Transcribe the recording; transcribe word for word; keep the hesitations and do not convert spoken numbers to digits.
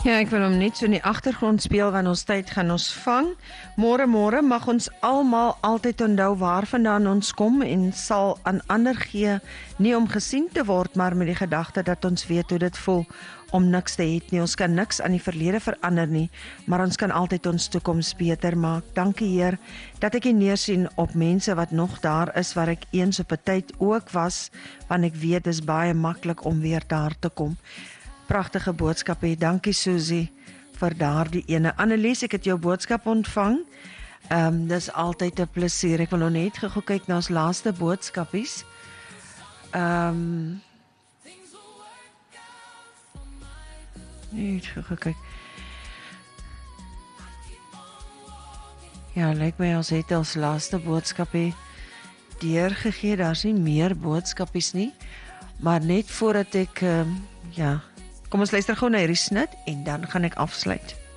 Ja, ek wil hom net so in die agtergrond speel, want ons tyd gaan ons vang. Môre, môre mag ons almal altyd onthou waarvandaan ons kom en sal aan ander gee, nie om gesien te word, maar met die gedagte dat ons weet hoe dit voel om niks te het nie. Ons kan niks aan die verlede verander nie, maar ons kan altyd ons toekoms beter maak. Dankie Heer, dat ek hier neersien op mense wat nog daar is, waar ek eens op 'n tyd ook was, want ek weet dis baie maklik om weer daar te kom. Pragtige boodskap hê. Dankie Susie vir daardie ene. Annelies, ek het jou boodskap ontvang. Ehm um, dis altyd 'n plesier. Ek wil nou net gou kyk na ons laaste boodskapies. Ehm um, Net gou kyk. Ja, lyk my ons het ons laaste boodskapie deurgegee. Daar's nie meer boodskapies nie, maar net voordat ek ehm um, ja, kom ons luister gou na hierdie snit en dan gaan ek afsluit.